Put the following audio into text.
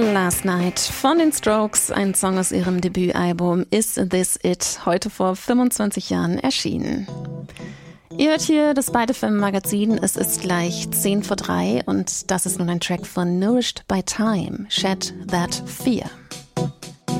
Last Night von den Strokes, ein Song aus ihrem Debütalbum Is This It, heute vor 25 Jahren erschienen. Ihr hört hier das Beide Film Magazin, es ist gleich 2:10 und das ist nun ein Track von Nourished by Time, Shed That Fear.